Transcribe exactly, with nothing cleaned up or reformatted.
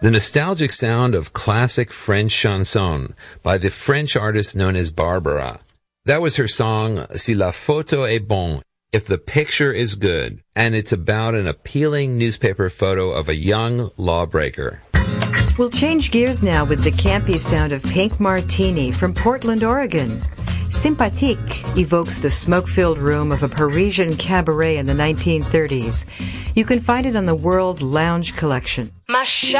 The nostalgic sound of classic French chanson by the French artist known as Barbara. That was her song, Si la photo est bonne, if the picture is good, and it's about an appealing newspaper photo of a young lawbreaker. We'll change gears now with the campy sound of Pink Martini from Portland, Oregon. Sympathique evokes the smoke-filled room of a Parisian cabaret in the nineteen thirties. You can find it on the World Lounge Collection. Ma